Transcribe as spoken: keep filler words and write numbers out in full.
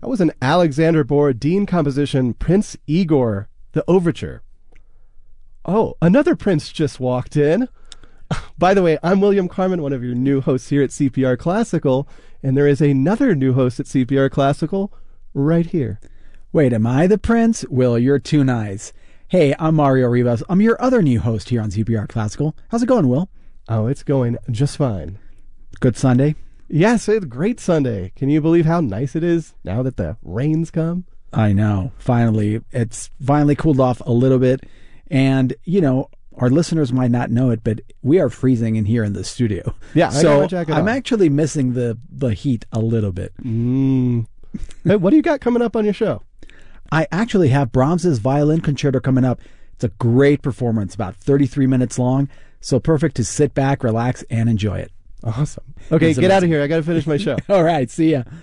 That was an Alexander Borodin composition, Prince Igor, the Overture. Oh, another prince just walked in. By the way, I'm William Carmen, one of your new hosts here at C P R Classical, and there is another new host at C P R Classical right here. Wait, am I the prince? Will, you're too nice. Hey, I'm Mario Rivas. I'm your other new host here on C P R Classical. How's it going, Will? Oh, it's going just fine. Good Sunday? Yes, it's a great Sunday. Can you believe how nice it is now that the rain's come? I know. Finally. It's finally cooled off a little bit. And, you know, our listeners might not know it, but we are freezing in here in the studio. Yeah, I so got my jacket I'm on. actually missing the, the heat a little bit. Mm. Hey, what do you got coming up on your show? I actually have Brahms's Violin Concerto coming up. It's a great performance, about thirty-three minutes long, so perfect to sit back, relax, and enjoy it. Awesome. Okay, It's get amazing. out of here. I got to finish my show. All right, see ya.